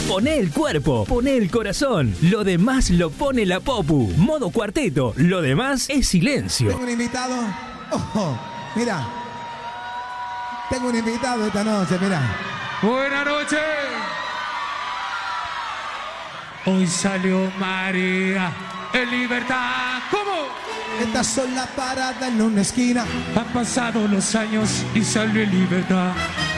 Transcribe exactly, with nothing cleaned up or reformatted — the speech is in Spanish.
Poné el cuerpo, poné el corazón. Lo demás lo pone la Popu. Modo cuarteto. Lo demás es silencio. Tengo un invitado. Ojo, mira. Tengo un invitado esta noche, mira. Buenas noches. Hoy salió María en libertad. ¿Cómo? Esta sola parada en una esquina. Han pasado los años y salió en libertad.